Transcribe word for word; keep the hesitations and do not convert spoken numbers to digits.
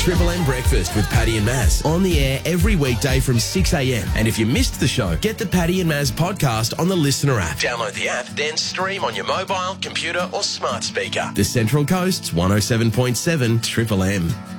Triple M Breakfast with Paddy and Maz. On the air every weekday from six a m. And if you missed the show, get the Paddy and Maz podcast on the Listener app. Download the app, then stream on your mobile, computer or smart speaker. The Central Coast's one oh seven point seven Triple M.